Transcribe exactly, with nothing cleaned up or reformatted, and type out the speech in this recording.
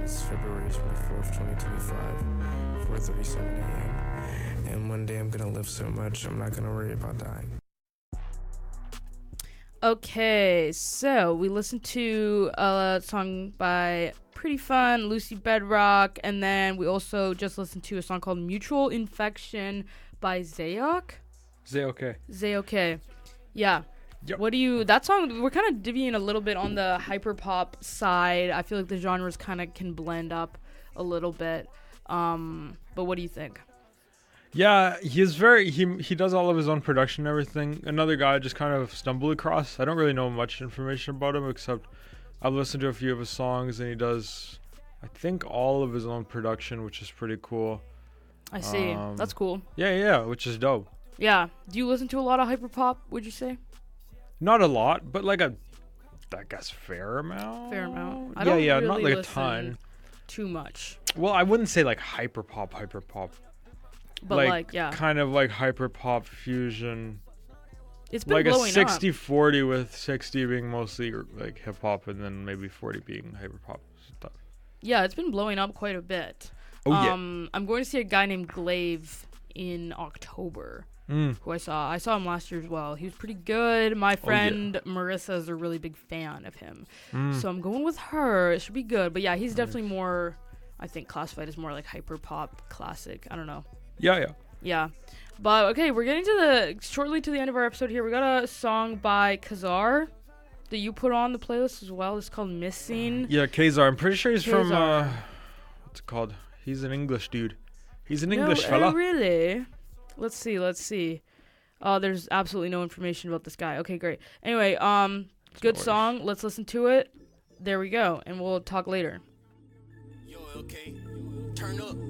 It's February twenty-fourth, twenty twenty-five, four thirty-seven a.m. And one day I'm gonna live so much, I'm not gonna worry about dying. Okay, so we listened to a song by Pretty Fun, Lucy Bedrock, and then we also just listened to a song called Mutual Infection by Zayok. Zayok. Zayok. Yeah. Yep. What do you, that song, we're kind of divvying a little bit on the hyperpop side. I feel like the genres kind of can blend up a little bit. Um, but what do you think? Yeah, he's very, he he does all of his own production and everything. Another guy I just kind of stumbled across. I don't really know much information about him except I've listened to a few of his songs and he does, I think, all of his own production, which is pretty cool. I see. Um, That's cool. Yeah, yeah, which is dope. Yeah. Do you listen to a lot of hyperpop, would you say? Not a lot, but like a, I guess, fair amount. Fair amount. I yeah, don't yeah, really not like a listen ton. Too much. Well, I wouldn't say like hyper pop, hyper pop. But like, like yeah. Kind of like hyper pop fusion. It's been like blowing a sixty up. forty with sixty being mostly like hip hop and then maybe forty being hyper pop stuff. Yeah, it's been blowing up quite a bit. Oh, um, yeah. I'm going to see a guy named Glaive in October. Mm. Who I saw. I saw him last year as well. He was pretty good. My friend oh, yeah. Marissa is a really big fan of him. Mm. So I'm going with her. It should be good. But yeah, he's definitely more, I think, classified as more like hyper pop classic. I don't know. Yeah, yeah. Yeah. But okay, we're getting to the, shortly to the end of our episode here. We got a song by Kazar that you put on the playlist as well. It's called Missing. Yeah, Kazar. I'm pretty sure he's Kazar. from, uh, what's it called? He's an English dude. He's an English no, fella. Uh, really? Let's see, let's see. Oh, there's absolutely no information about this guy. Okay, great. Anyway, um, good song. Let's listen to it. There we go, and we'll talk later. Yo, okay. Turn up.